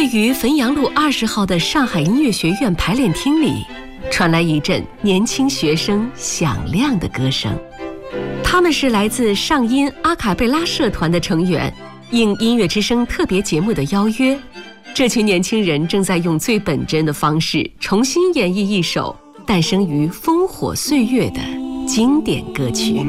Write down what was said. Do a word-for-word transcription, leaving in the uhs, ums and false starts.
位于汾阳路二十号的上海音乐学院排练厅里，传来一阵年轻学生响亮的歌声。他们是来自上音阿卡贝拉社团的成员，应音乐之声特别节目的邀约，这群年轻人正在用最本真的方式重新演绎一首诞生于烽火岁月的经典歌曲。